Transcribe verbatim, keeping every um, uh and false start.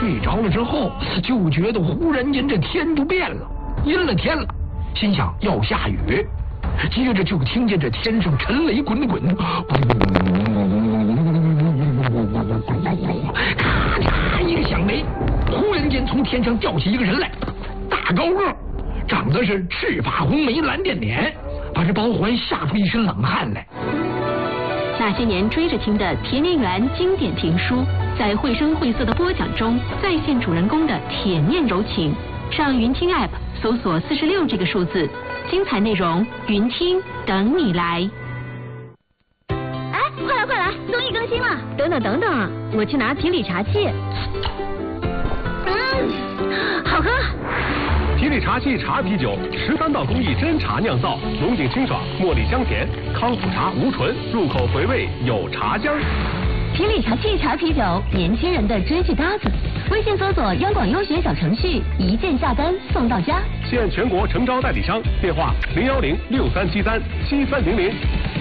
睡着了之后，就觉得忽然间这天都变了，阴了天了，心想要下雨，接着就听见这天上沉雷滚滚，咔嚓一个响雷，忽然间从天上掉下一个人来，大高个，长得是赤发红眉蓝点脸，把这包环吓出一身冷汗来。 那些年追着听的甜面园经典评书，在绘声绘色的播讲中再现主人公的铁面柔情。上云听 App 搜索四十六这个数字，精彩内容云听等你来。 哎，快来快来，综艺更新了！ 等等等等，我去拿提理茶器。 嗯，好喝。 提理茶器茶啤酒，十三道工艺真茶酿造，浓井清爽，茉莉香甜，康普茶无醇，入口回味有茶香。 提理茶器茶啤酒，年轻人的追剧搭子。微信搜索央广优选小程序，一键下单送到家。 现全国诚招代理商，电话零幺零六三七三七三零零。